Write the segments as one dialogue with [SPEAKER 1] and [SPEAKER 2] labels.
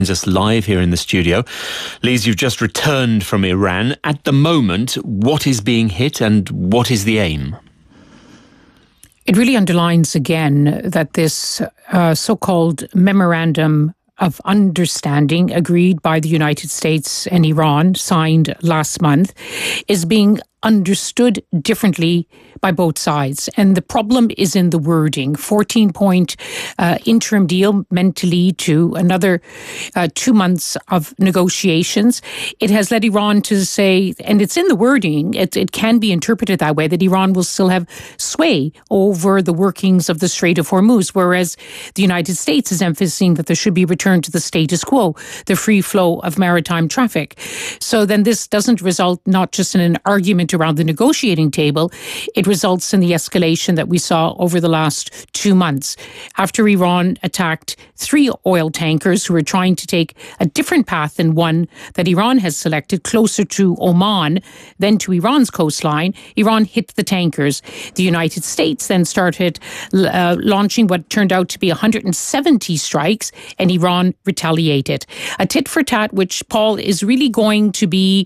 [SPEAKER 1] Us live here in the studio. Lise, you've just returned from Iran. At the moment, what is being hit and what is the aim?
[SPEAKER 2] It really underlines again that this so-called memorandum of understanding agreed by the United States and Iran, signed last month, is being understood differently by both sides. And the problem is in the wording. 14-point interim deal meant to lead to another 2 months of negotiations. It has led Iran to say, and it's in the wording, it can be interpreted that way, that Iran will still have sway over the workings of the Strait of Hormuz, whereas the United States is emphasizing that there should be return to the status quo, the free flow of maritime traffic. So then this doesn't result not just in an argument around the negotiating table, it results in the escalation that we saw over the last 2 months. After Iran attacked 3 oil tankers who were trying to take a different path than one that Iran has selected, closer to Oman than to Iran's coastline, Iran hit the tankers. The United States then started launching what turned out to be 170 strikes, and Iran retaliated. A tit for tat, which, Paul, is really going to be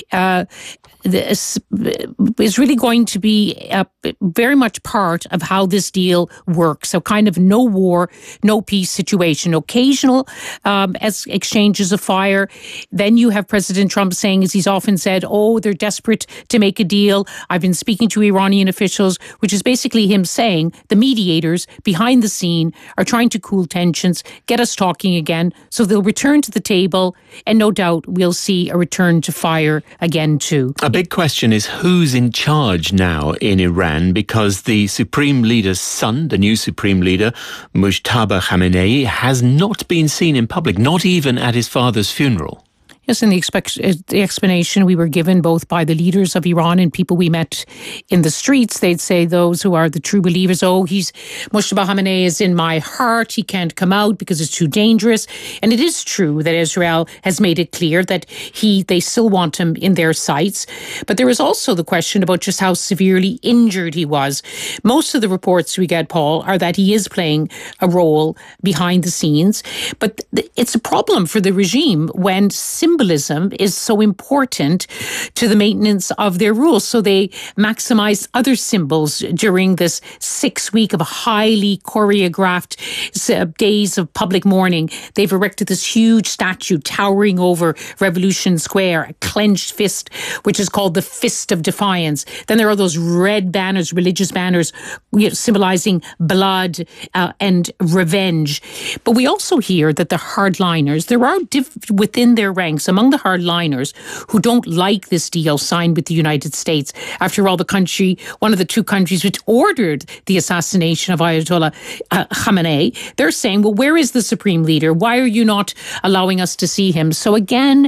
[SPEAKER 2] very much part of how this deal works. So kind of no war, no peace situation. Occasional as exchanges of fire. Then you have President Trump saying, as he's often said, they're desperate to make a deal. I've been speaking to Iranian officials, which is basically him saying the mediators behind the scene are trying to cool tensions, get us talking again. So they'll return to the table, and no doubt we'll see a return to fire again too.
[SPEAKER 1] A big question is who's in charge now in Iran, because the Supreme Leader's son, the new Supreme Leader, Mujtaba Khamenei, has not been seen in public, not even at his father's funeral.
[SPEAKER 2] Yes, and the explanation we were given both by the leaders of Iran and people we met in the streets, they'd say, those who are the true believers, Mujtaba Khamenei is in my heart, he can't come out because it's too dangerous. And it is true that Israel has made it clear that they still want him in their sights. But there is also the question about just how severely injured he was. Most of the reports we get, Paul, are that he is playing a role behind the scenes. But it's a problem for the regime when symbolism is so important to the maintenance of their rule. So they maximize other symbols during this 6 week of highly choreographed days of public mourning. They've erected this huge statue towering over Revolution Square, a clenched fist, which is called the Fist of Defiance. Then there are those red banners, religious banners, symbolizing blood and revenge. But we also hear that the hardliners, there are within their ranks, among the hardliners who don't like this deal signed with the United States. After all, one of the 2 countries which ordered the assassination of Ayatollah Khamenei, they're saying, well, where is the Supreme Leader? Why are you not allowing us to see him? So again,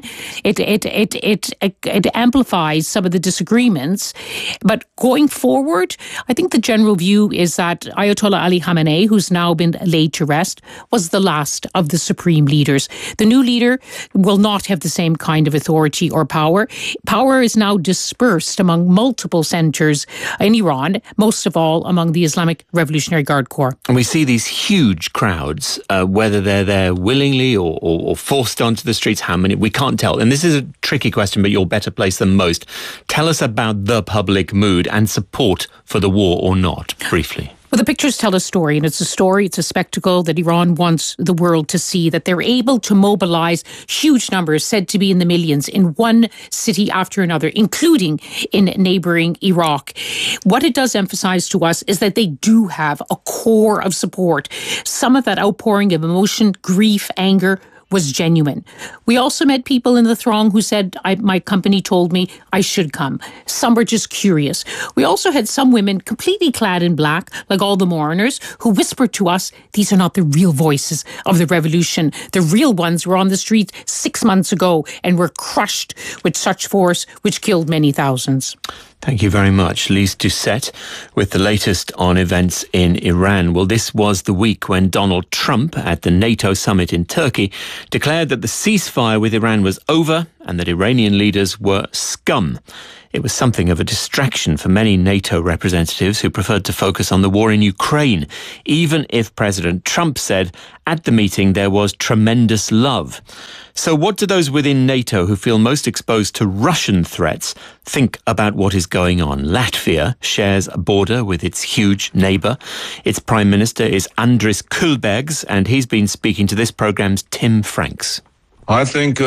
[SPEAKER 2] it amplifies some of the disagreements. But going forward, I think the general view is that Ayatollah Ali Khamenei, who's now been laid to rest, was the last of the Supreme Leaders. The new leader will not have the same kind of authority or power. Power is now dispersed among multiple centres in Iran, most of all among the Islamic Revolutionary Guard Corps.
[SPEAKER 1] And we see these huge crowds, whether they're there willingly or forced onto the streets, how many, we can't tell. And this is a tricky question, but you're better placed than most. Tell us about the public mood and support for the war or not, briefly.
[SPEAKER 2] Well, the pictures tell a story, and it's a spectacle that Iran wants the world to see, that they're able to mobilize huge numbers, said to be in the millions, in one city after another, including in neighboring Iraq. What it does emphasize to us is that they do have a core of support. Some of that outpouring of emotion, grief, anger, was genuine. We also met people in the throng who said, my company told me I should come. Some were just curious. We also had some women completely clad in black, like all the mourners, who whispered to us, these are not the real voices of the revolution. The real ones were on the streets 6 months ago and were crushed with such force which killed many thousands.
[SPEAKER 1] Thank you very much, Lise Doucet, with the latest on events in Iran. Well, this was the week when Donald Trump, at the NATO summit in Turkey, declared that the ceasefire with Iran was over and that Iranian leaders were scum. It was something of a distraction for many NATO representatives who preferred to focus on the war in Ukraine, even if President Trump said at the meeting there was tremendous love. So what do those within NATO who feel most exposed to Russian threats think about what is going on? Latvia shares a border with its huge neighbour. Its Prime Minister is Andris Kulbergs, and he's been speaking to this programme's Tim Franks.
[SPEAKER 3] I think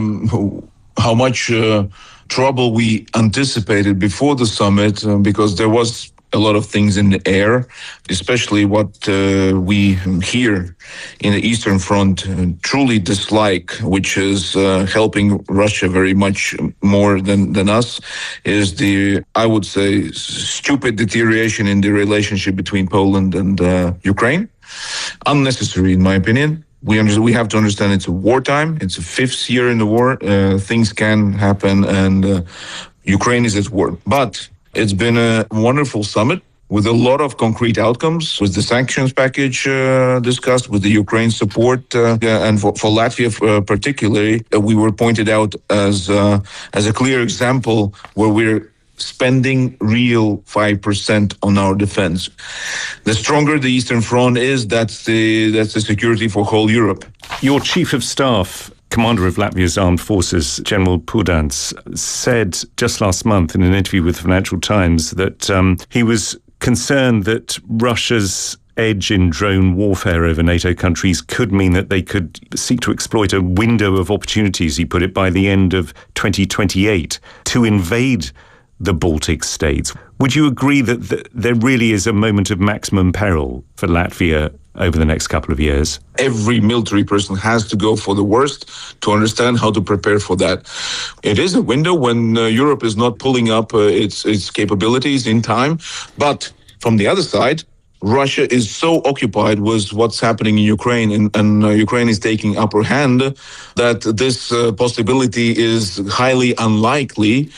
[SPEAKER 3] how much trouble we anticipated before the summit, because there was a lot of things in the air, especially what we here in the Eastern Front truly dislike, which is helping Russia very much more than us, is the, I would say, stupid deterioration in the relationship between Poland and Ukraine. Unnecessary, in my opinion. We have to understand it's a wartime. It's the 5th year in the war. Things can happen, and Ukraine is at war. But it's been a wonderful summit with a lot of concrete outcomes, with the sanctions package discussed, with the Ukraine support, and for Latvia particularly, we were pointed out as a clear example where we're spending real 5% on our defense. The stronger the Eastern Front is, that's the security for whole Europe.
[SPEAKER 4] Your Chief of Staff, Commander of Latvia's Armed Forces, General Pudants, said just last month in an interview with the Financial Times that he was concerned that Russia's edge in drone warfare over NATO countries could mean that they could seek to exploit a window of opportunities, he put it, by the end of 2028 to invade the Baltic states. Would you agree that there really is a moment of maximum peril for Latvia over the next couple of years?
[SPEAKER 3] Every military person has to go for the worst to understand how to prepare for that. It is a window when Europe is not pulling up its capabilities in time. But from the other side, Russia is so occupied with what's happening in Ukraine, and Ukraine is taking upper hand, that this possibility is highly unlikely.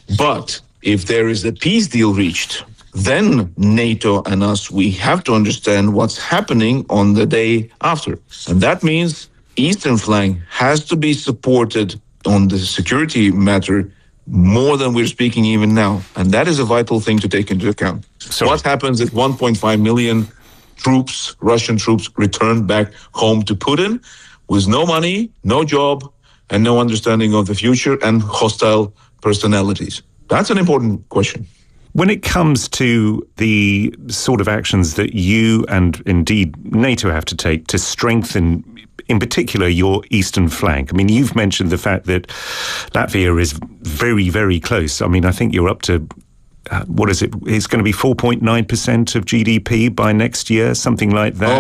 [SPEAKER 3] But if there is a peace deal reached, then NATO and us, we have to understand what's happening on the day after. And that means Eastern flank has to be supported on the security matter more than we're speaking even now. And that is a vital thing to take into account. What happens if 1.5 million troops, Russian troops, return back home to Putin with no money, no job, and no understanding of the future, and hostile personalities? That's an important question.
[SPEAKER 4] When it comes to the sort of actions that you and indeed NATO have to take to strengthen, in particular, your eastern flank, I mean, you've mentioned the fact that Latvia is very, very close. I mean, I think you're up to, what is it? It's going to be 4.9% of GDP by next year, something like that.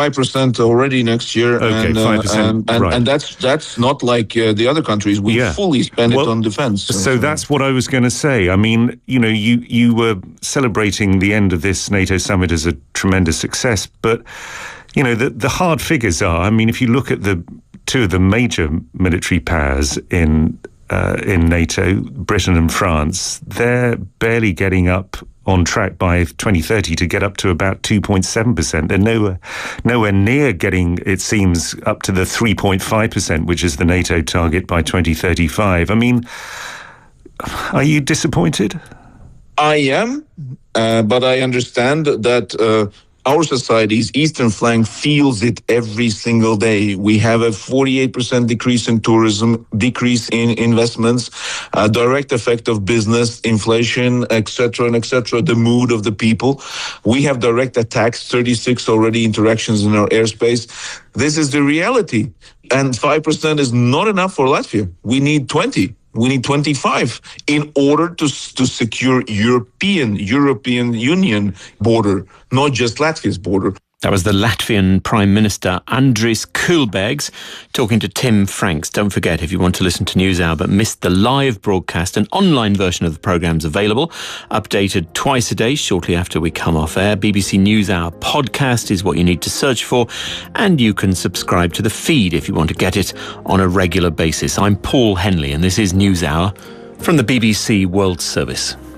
[SPEAKER 4] 5%
[SPEAKER 3] already next year.
[SPEAKER 4] Okay,
[SPEAKER 3] and,
[SPEAKER 4] 5%. Right.
[SPEAKER 3] And that's not like the other countries. We fully spend it on defense.
[SPEAKER 4] So that's what I was going to say. I mean, you know, you were celebrating the end of this NATO summit as a tremendous success, but, you know, the hard figures are, I mean, if you look at the two of the major military powers in NATO, Britain and France, they're barely getting up on track by 2030 to get up to about 2.7%. They're nowhere near getting, it seems, up to the 3.5%, which is the NATO target by 2035. I mean, are you disappointed?
[SPEAKER 3] I am, but I understand that our society's eastern flank feels it every single day. We have a 48% decrease in tourism, decrease in investments, a direct effect of business, inflation, etc., and etc., the mood of the people. We have direct attacks, 36 already interactions in our airspace. This is the reality. And 5% is not enough for Latvia. We need 20. We need 25 in order to secure European Union border, not just Latvia's border.
[SPEAKER 1] That was the Latvian Prime Minister, Andris Kulbergs, talking to Tim Franks. Don't forget, if you want to listen to NewsHour but missed the live broadcast, an online version of the programme's available, updated twice a day shortly after we come off air. BBC NewsHour podcast is what you need to search for, and you can subscribe to the feed if you want to get it on a regular basis. I'm Paul Henley, and this is NewsHour from the BBC World Service.